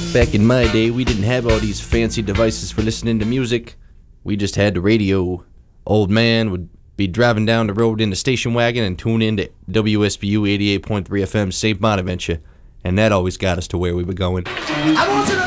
Back in my day, we didn't have all these fancy devices for listening to music. We just had the radio. Old man would be driving down the road in the station wagon and tune in to WSBU 88.3 FM St. Bonaventure, and that always got us to where we were going. I want you to